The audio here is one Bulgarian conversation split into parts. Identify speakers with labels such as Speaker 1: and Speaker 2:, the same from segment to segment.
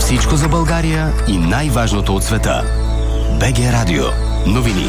Speaker 1: Всичко за България и най-важното от света. БГ Радио. Новини.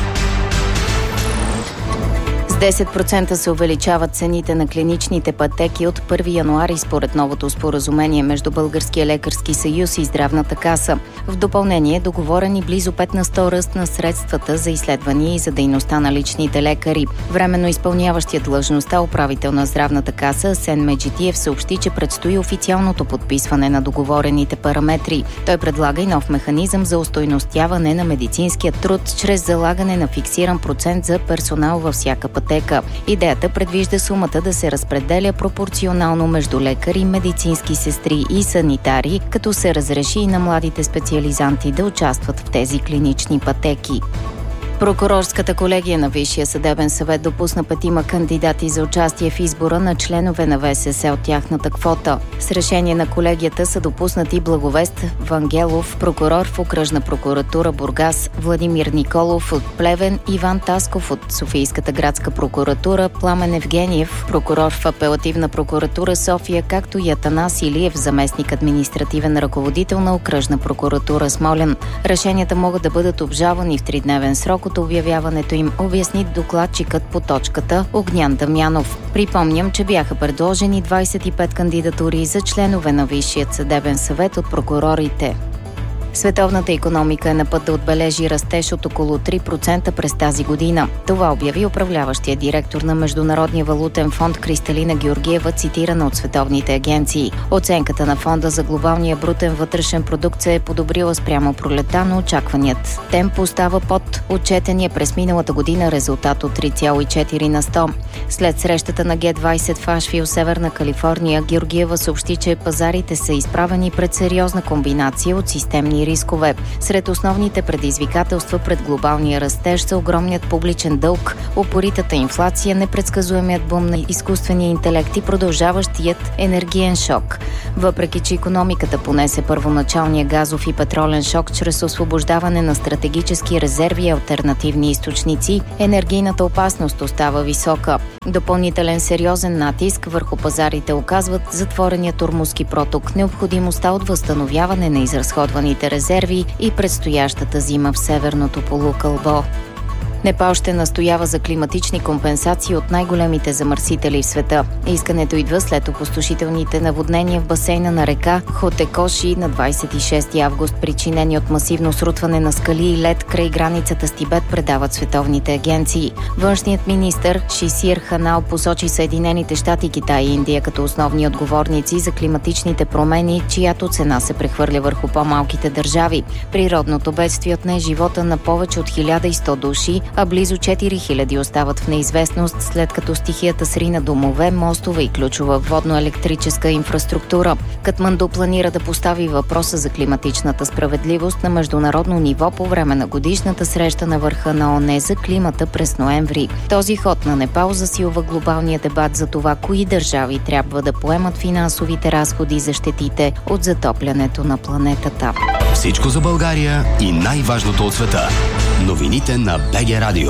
Speaker 2: С 10% се увеличават цените на клиничните пътеки от 1 януари според новото споразумение между Българския лекарски съюз и Здравната каса. В допълнение договорени близо 5 на 100 ръст на средствата за изследвания и за дейността на личните лекари. Временно изпълняващият длъжността управител на Здравната каса Асен Меджидиев съобщи, че предстои официалното подписване на договорените параметри. Той предлага и нов механизъм за остойностяване на медицинския труд чрез залагане на фиксиран процент за персонал във всяка пътека. Идеята предвижда сумата да се разпределя пропорционално между лекари, медицински сестри и санитари, като се разреши и на младите специализанти да участват в тези клинични пътеки. Прокурорската колегия на Висшия съдебен съвет допусна 5 кандидати за участие в избора на членове на ВСС от тяхната квота. С решение на колегията са допуснати Благовест Вангелов, прокурор в Окръжна прокуратура Бургас, Владимир Николов от Плевен, Иван Тасков от Софийската градска прокуратура, Пламен Евгениев, прокурор в Апелативна прокуратура София, както и Атанас Илиев, заместник административен ръководител на Окръжна прокуратура Смолян. Решенията могат да бъдат обжалвани в 3-дневен срок от обявяването им, обясни докладчикът по точката Огнян Дамянов. Припомням, че бяха предложени 25 кандидатури за членове на Висшият съдебен съвет от прокурорите. Световната икономика е на път да отбележи растеж от около 3% през тази година. Това обяви управляващия директор на Международния валутен фонд Кристалина Георгиева, цитирана от световните агенции. Оценката на фонда за глобалния брутен вътрешен продукт се е подобрила спрямо пролета, но очакваният темп остава под отчетения през миналата година резултат от 3,4 на 100. След срещата на Г20 в Ашвил, Северна Калифорния, Георгиева съобщи, че пазарите са изправени пред сериозна комбинация от системни рискове. Сред основните предизвикателства пред глобалния растеж са огромният публичен дълг, упоритата инфлация, непредсказуемият бум на изкуствения интелект и продължаващият енергиен шок. Въпреки че икономиката понесе първоначалния газов и петролен шок чрез освобождаване на стратегически резерви и алтернативни източници, енергийната опасност остава висока. Допълнителен сериозен натиск върху пазарите оказват затворения Ормузски проток, необходимостта от възстановяване на изразходваните резерви и предстоящата зима в северното полукълбо. Непал ще настоява за климатични компенсации от най-големите замърсители в света. Искането идва след опустошителните наводнения в басейна на река Хотекоши на 26 август, причинени от масивно срутване на скали и лед край границата с Тибет, предават световните агенции. Външният министър Шисир Ханал посочи Съединените щати, Китай и Индия като основни отговорници за климатичните промени, чиято цена се прехвърля върху по-малките държави. Природното бедствие отне живота на повече от 1100 души, а близо 4000 остават в неизвестност, след като стихията срина домове, мостове и ключова водно-електрическа инфраструктура. Катманду планира да постави въпроса за климатичната справедливост на международно ниво по време на годишната среща на върха на ООН за климата през ноември. Този ход на Непал засилва глобалния дебат за това, кои държави трябва да поемат финансовите разходи за щетите от затоплянето на планетата.
Speaker 1: Всичко за България и най-важното от света. Новините на БГ Радио.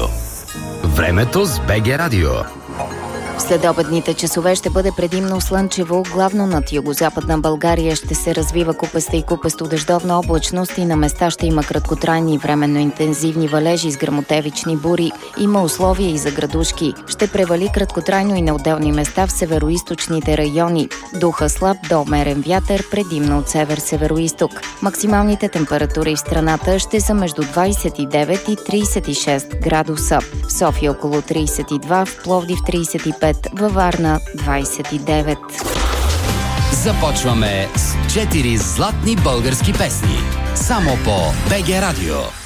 Speaker 1: Времето с БГ Радио.
Speaker 2: В следобедните часове ще бъде предимно слънчево, главно над югозападна България ще се развива купеста и купесто-дъждовна облачност и на места ще има краткотрайни и временно интензивни валежи с гръмотевични бури. Има условия и за градушки. Ще превали краткотрайно и на отделни места в североизточните райони. Духа слаб до умерен вятър, предимно от север-североизток. Максималните температури в страната ще са между 29 и 36 градуса. В София около 32, в Пловдив 35, във Варна 29.
Speaker 1: Започваме с 4 златни български песни. Само по БГ Радио.